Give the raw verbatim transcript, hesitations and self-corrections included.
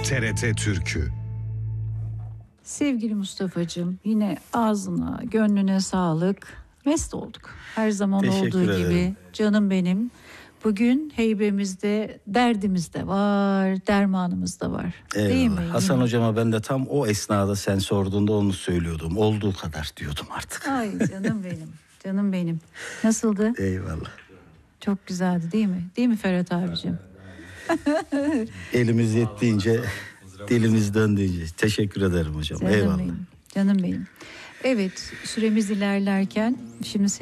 T R T Türkü. Sevgili Mustafa'cığım, yine ağzına, gönlüne sağlık. Mest olduk. Her zaman Teşekkür olduğu ederim. gibi. Canım benim. Bugün heybemizde derdimiz de var, dermanımız da var. Değil mi? Eyvallah. Hasan Yine. hocama ben de tam o esnada sen sorduğunda onu söylüyordum. Olduğu kadar diyordum artık. Ay canım benim. Canım benim. Nasıldı? Eyvallah. Çok güzeldi değil mi? Değil mi Ferhat abicim? Elimiz yettiğince, dilimiz döndüğünce. Teşekkür ederim hocam. Canım Eyvallah. benim. Canım benim. Evet, süremiz ilerlerken şimdi